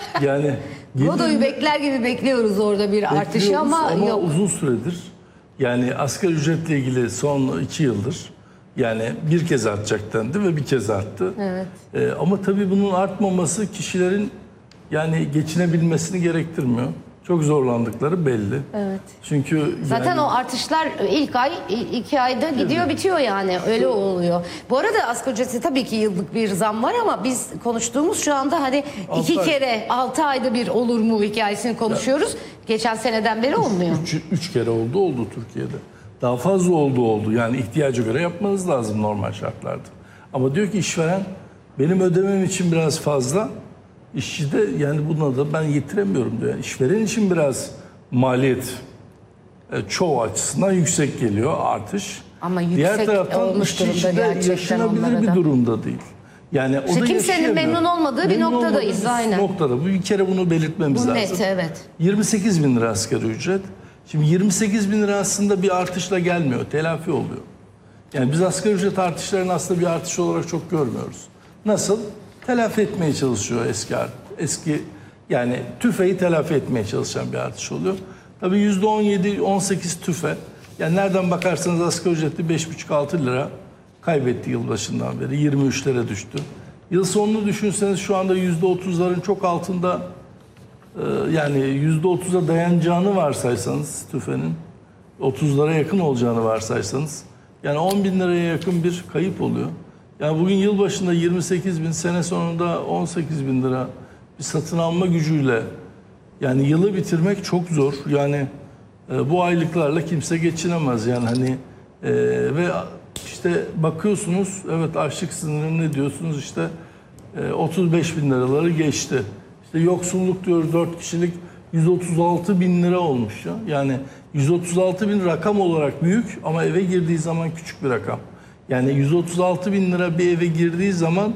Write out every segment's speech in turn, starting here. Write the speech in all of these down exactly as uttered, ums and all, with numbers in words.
Yani Rodoyu bekler gibi bekliyoruz orada bir artışı ama, ama yok. uzun süredir yani asgari ücretle ilgili son iki yıldır yani bir kez artacak dendi ve bir kez arttı. Evet. Ee, ama tabii bunun artmaması kişilerin yani geçinebilmesini gerektirmiyor. Çok zorlandıkları belli. Evet. Çünkü zaten yani, o artışlar ilk ay, iki ayda gidiyor bitiyor yani. Öyle oluyor. Bu arada asgari ücreti tabii ki yıllık bir zam var ama biz konuştuğumuz şu anda hani iki altı kere altı ayda bir olur mu hikayesini konuşuyoruz. Ya, geçen seneden beri olmuyor. Üç, üç kere oldu oldu Türkiye'de. Daha fazla oldu oldu. Yani ihtiyaca göre yapmanız lazım normal şartlarda. Ama diyor ki işveren benim ödemem için biraz fazla. İşçi de yani buna da ben yetiremiyorum diyor. Yani işveren için biraz maliyet e, çoğu açısından yüksek geliyor artış. Ama yüksek diğer taraftan olmuş işçi için de yaşanabilir bir durumda değil. Yani işte o da kimsenin memnun olmadığı bir memnun noktadayız aynen. Noktada. Bu bir kere bunu belirtmemiz bu lazım. net, evet. yirmi sekiz bin lira asgari ücret. Şimdi yirmi sekiz bin lira aslında bir artışla gelmiyor. Telafi oluyor. Yani biz asgari ücret artışlarını aslında bir artış olarak çok görmüyoruz. Nasıl? Telafi etmeye çalışıyor eski eski yani tüfeyi telafi etmeye çalışan bir artış oluyor. Tabii yüzde on yedi on sekiz tüfe. Yani nereden bakarsanız asgari ücretli beş buçuk altı lira kaybetti yılbaşından beri. yirmi üçlere düştü. Yıl sonunu düşünseniz şu anda yüzde otuzların çok altında yani yüzde otuza dayanacağını varsaysanız tüfenin otuzlara yakın olacağını varsaysanız yani on bin liraya yakın bir kayıp oluyor. Yani bugün yılbaşında yirmi sekiz bin, sene sonunda on sekiz bin lira bir satın alma gücüyle yani yılı bitirmek çok zor. Yani e, bu aylıklarla kimse geçinemez. Yani hani e, ve işte bakıyorsunuz evet açlık sınırı ne diyorsunuz işte e, otuz beş bin liraları geçti. İşte yoksulluk diyor dört kişilik yüz otuz altı bin lira olmuş ya. Yani yüz otuz altı bin rakam olarak büyük ama eve girdiği zaman küçük bir rakam. Yani yüz otuz altı bin lira bir eve girdiği zaman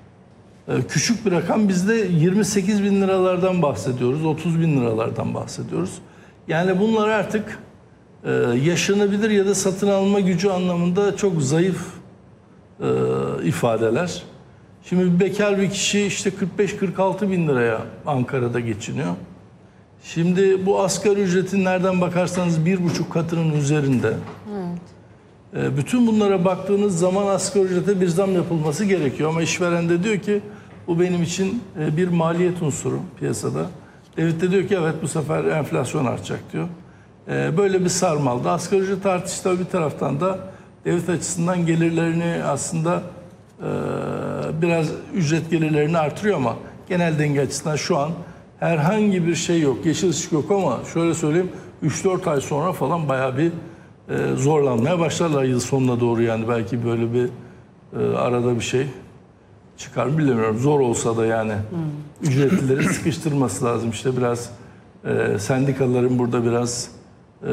e, küçük bir rakam. Bizde yirmi sekiz bin liralardan bahsediyoruz, otuz bin liralardan bahsediyoruz. Yani bunlar artık e, yaşanabilir ya da satın alma gücü anlamında çok zayıf e, ifadeler. Şimdi bir bekar bir kişi işte kırk beş kırk altı bin liraya Ankara'da geçiniyor. Şimdi bu asgari ücretin nereden bakarsanız bir buçuk katının üzerinde. Evet. Bütün bunlara baktığınız zaman asgari ücrete bir zam yapılması gerekiyor. Ama işveren de diyor ki bu benim için bir maliyet unsuru piyasada. Devlet de diyor ki evet bu sefer enflasyon artacak diyor. Böyle bir sarmalda. Asgari ücret artışı tabii bir taraftan da devlet açısından gelirlerini aslında biraz ücret gelirlerini artırıyor ama genel denge açısından şu an herhangi bir şey yok. Yeşil ışık yok ama şöyle söyleyeyim üç dört ay sonra falan bayağı bir e, zorlanmaya başlarlar yıl sonuna doğru yani belki böyle bir e, arada bir şey çıkar bilemiyorum. Zor olsa da yani hmm. ücretlileri sıkıştırması lazım. İşte biraz e, sendikaların burada biraz e,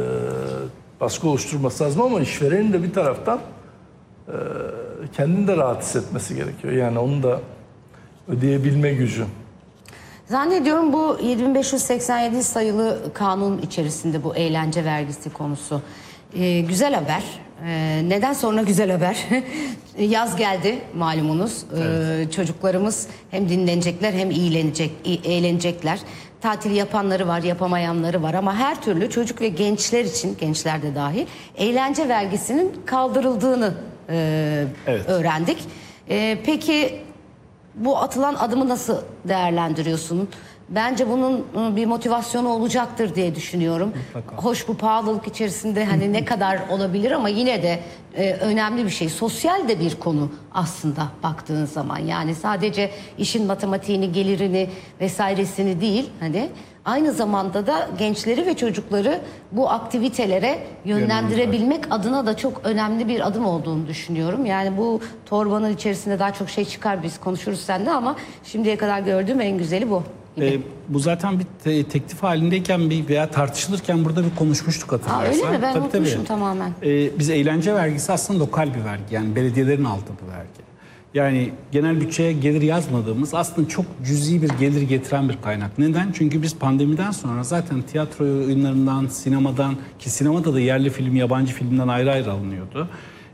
baskı oluşturması lazım ama işverenin de bir taraftan e, kendini de rahat hissetmesi gerekiyor. Yani onu da ödeyebilme gücü. Zannediyorum bu yedi bin beş yüz seksen yedi sayılı kanun içerisinde bu eğlence vergisi konusu. Ee, güzel haber. Ee, neden sonra güzel haber? Yaz geldi malumunuz. Ee, evet. Çocuklarımız hem dinlenecekler hem iyilenecek, eğlenecekler. Tatil yapanları var, yapamayanları var ama her türlü çocuk ve gençler için, gençler de dahil, eğlence vergisinin kaldırıldığını e, evet. öğrendik. E, peki bu atılan adımı nasıl değerlendiriyorsun? Bence bunun bir motivasyonu olacaktır diye düşünüyorum. Mutlaka. Hoş bu pahalılık içerisinde hani ne kadar olabilir ama yine de e, önemli bir şey. Sosyal de bir konu aslında baktığın zaman. Yani sadece işin matematiğini, gelirini vesairesini değil hani aynı zamanda da gençleri ve çocukları bu aktivitelere yönlendirebilmek adına da çok önemli bir adım olduğunu düşünüyorum. Yani bu torbanın içerisinde daha çok şey çıkar biz konuşuruz seninle ama şimdiye kadar gördüğüm en güzeli bu. Ee, bu zaten bir te teklif halindeyken bir veya tartışılırken burada bir konuşmuştuk hatırlarsan. Aa, öyle mi? Ben tabii, unutmuşum tabii. tamamen. Ee, biz eğlence vergisi aslında lokal bir vergi. Yani belediyelerin aldığı bir vergi. Yani genel bütçeye gelir yazmadığımız aslında çok cüzi bir gelir getiren bir kaynak. Neden? Çünkü biz pandemiden sonra zaten tiyatro oyunlarından, sinemadan ki sinemada da yerli film, yabancı filmden ayrı ayrı alınıyordu.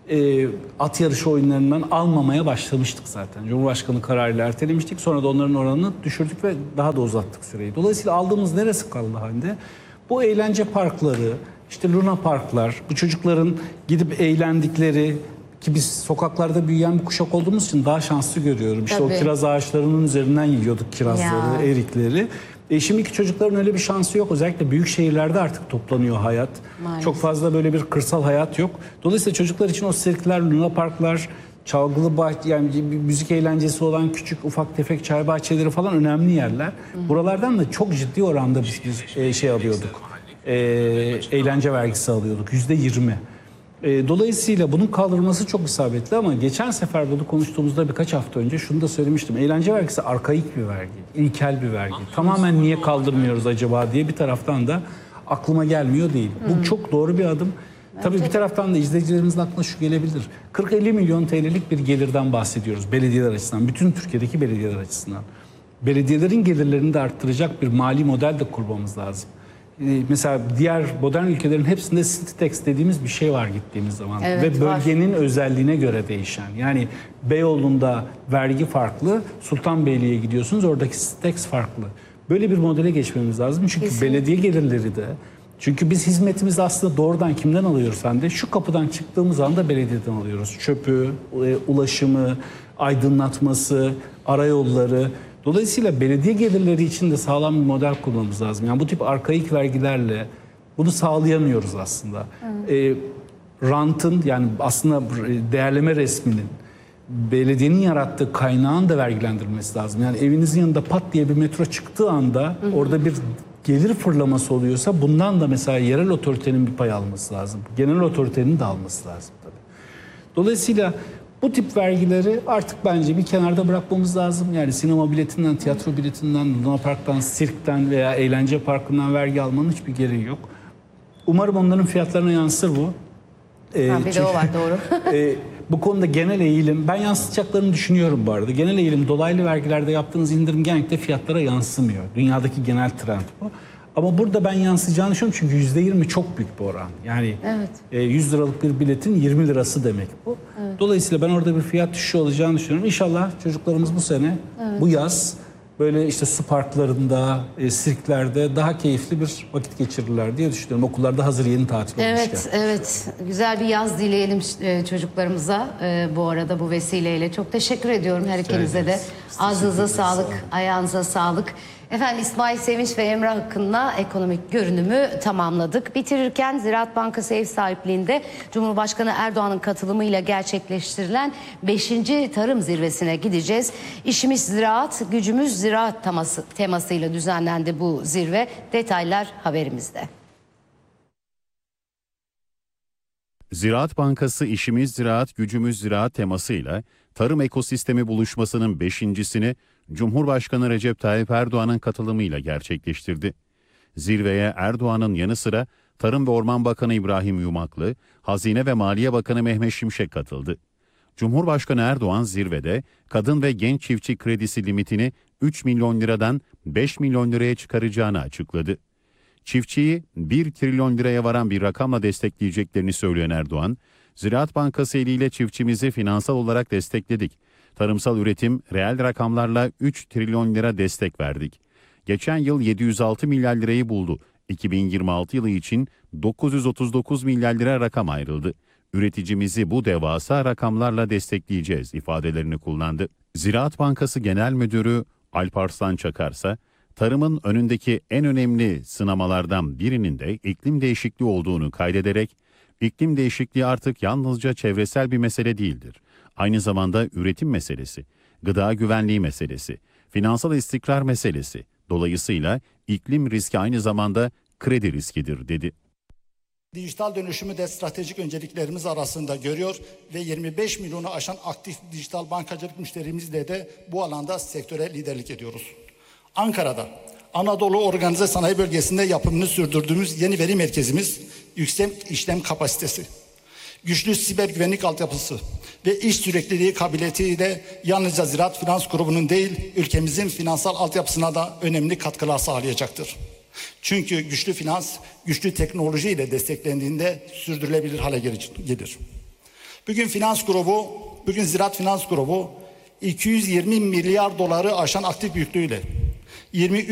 e, at yarışı oyunlarından almamaya başlamıştık zaten. Cumhurbaşkanı kararıyla ertelemiştik. Sonra da onların oranını düşürdük ve daha da uzattık süreyi. Dolayısıyla aldığımız neresi kaldı Hande? Bu eğlence parkları, işte Luna Parklar, bu çocukların gidip eğlendikleri, ki biz sokaklarda büyüyen bir kuşak olduğumuz için daha şanslı görüyorum. İşte Tabii. o kiraz ağaçlarının üzerinden yiyorduk kirazları, Ya. erikleri. E şimdiki çocukların öyle bir şansı yok. Özellikle büyük şehirlerde artık toplanıyor hayat. Maalesef. Çok fazla böyle bir kırsal hayat yok. Dolayısıyla çocuklar için o sirkler, Luna Parklar, çalgılı bahçe, yani bir müzik eğlencesi olan küçük ufak tefek çay bahçeleri falan önemli yerler. Hı. Buralardan da çok ciddi oranda biz, biz e, şey alıyorduk. E, eğlence vergisi alıyorduk. Yüzde yirmi. E, dolayısıyla bunun kaldırılması çok isabetli ama geçen sefer bunu konuştuğumuzda birkaç hafta önce şunu da söylemiştim. Eğlence vergisi arkaik bir vergi, ilkel bir vergi. Tamamen niye kaldırmıyoruz acaba diye bir taraftan da aklıma gelmiyor değil. Bu hmm. çok doğru bir adım. Tabii bir taraftan da izleyicilerimizin aklına şu gelebilir. kırk elli milyon T L'lik bir gelirden bahsediyoruz belediyeler açısından. Bütün Türkiye'deki belediyeler açısından. Belediyelerin gelirlerini de arttıracak bir mali model de kurmamız lazım. Mesela diğer modern ülkelerin hepsinde city tax dediğimiz bir şey var gittiğimiz zaman. Evet, ve bölgenin var. özelliğine göre değişen. Yani Beyoğlu'nda vergi farklı, Sultanbeyli'ye gidiyorsunuz oradaki city tax farklı. Böyle bir modele geçmemiz lazım. Çünkü Kesinlikle. belediye gelirleri de, çünkü biz hizmetimizi aslında doğrudan kimden alıyoruz Hande? Şu kapıdan çıktığımız anda belediyeden alıyoruz. Çöpü, ulaşımı, aydınlatması, arayolları. Dolayısıyla belediye gelirleri için de sağlam bir model kurmamız lazım. Yani bu tip arkaik vergilerle bunu sağlayamıyoruz aslında. E, rantın, yani aslında değerleme resminin, belediyenin yarattığı kaynağın da vergilendirilmesi lazım. Yani evinizin yanında pat diye bir metro çıktığı anda hı hı. orada bir gelir fırlaması oluyorsa bundan da mesela yerel otoritenin bir pay alması lazım. Genel otoritenin de alması lazım tabii. Dolayısıyla bu tip vergileri artık bence bir kenarda bırakmamız lazım. Yani sinema biletinden, tiyatro biletinden, Luna Park'tan, sirkten veya eğlence parkından vergi almanın hiçbir gereği yok. Umarım onların fiyatlarına yansır bu. Ee, ha, bir çünkü, de o var doğru. e, bu konuda genel eğilim, ben yansıtacaklarını düşünüyorum bu arada. Genel eğilim, dolaylı vergilerde yaptığınız indirim genellikle fiyatlara yansımıyor. Dünyadaki genel trend bu. Ama burada ben yansıyacağını düşünüyorum çünkü yüzde yirmi çok büyük bir oran. Yani evet. e, yüz liralık bir biletin yirmi lirası demek bu. Evet. Dolayısıyla ben orada bir fiyat düşüşü olacağını düşünüyorum. İnşallah çocuklarımız bu sene, evet. bu yaz böyle işte su parklarında, e, sirklerde daha keyifli bir vakit geçirirler diye düşünüyorum. Okullarda hazır yeni tatil olmuşken. Evet, evet. Güzel bir yaz dileyelim e, çocuklarımıza e, bu arada bu vesileyle. Çok teşekkür ediyorum her ikinize de. Ağzınıza sağlık, ayağınıza sağlık. Efendim İsmail Sevinç ve Emre Akın'la ekonomik görünümü tamamladık. Bitirirken Ziraat Bankası ev sahipliğinde Cumhurbaşkanı Erdoğan'ın katılımıyla gerçekleştirilen beşinci Tarım Zirvesi'ne gideceğiz. İşimiz ziraat, gücümüz ziraat teması, temasıyla düzenlendi bu zirve. Detaylar haberimizde. Ziraat Bankası İşimiz Ziraat, Gücümüz Ziraat temasıyla tarım ekosistemi buluşmasının beşincisini Cumhurbaşkanı Recep Tayyip Erdoğan'ın katılımıyla gerçekleştirdi. Zirveye Erdoğan'ın yanı sıra Tarım ve Orman Bakanı İbrahim Yumaklı, Hazine ve Maliye Bakanı Mehmet Şimşek katıldı. Cumhurbaşkanı Erdoğan zirvede kadın ve genç çiftçi kredisi limitini üç milyon liradan beş milyon liraya çıkaracağını açıkladı. Çiftçiyi bir trilyon liraya varan bir rakamla destekleyeceklerini söyleyen Erdoğan, Ziraat Bankası eliyle çiftçimizi finansal olarak destekledik. Tarımsal üretim reel rakamlarla üç trilyon lira destek verdik. Geçen yıl yedi yüz altı milyar lirayı buldu. iki bin yirmi altı yılı için dokuz yüz otuz dokuz milyar lira rakam ayrıldı. Üreticimizi bu devasa rakamlarla destekleyeceğiz ifadelerini kullandı. Ziraat Bankası Genel Müdürü Alparslan Çakarsa, tarımın önündeki en önemli sınamalardan birinin de iklim değişikliği olduğunu kaydederek, iklim değişikliği artık yalnızca çevresel bir mesele değildir. Aynı zamanda üretim meselesi, gıda güvenliği meselesi, finansal istikrar meselesi. Dolayısıyla iklim riski aynı zamanda kredi riskidir dedi. Dijital dönüşümü de stratejik önceliklerimiz arasında görüyor ve yirmi beş milyonu aşan aktif dijital bankacılık müşterimizle de bu alanda sektöre liderlik ediyoruz. Ankara'da Anadolu Organize Sanayi Bölgesi'nde yapımını sürdürdüğümüz yeni veri merkezimiz, yüksek işlem kapasitesi, güçlü siber güvenlik altyapısı ve iş sürekliliği kabiliyetiyle yalnızca Ziraat Finans Grubu'nun değil, ülkemizin finansal altyapısına da önemli katkılar sağlayacaktır. Çünkü güçlü finans, güçlü teknoloji ile desteklendiğinde sürdürülebilir hale gelir. Bugün finans grubu, bugün Ziraat Finans Grubu iki yüz yirmi milyar doları aşan aktif büyüklüğüyle yirmi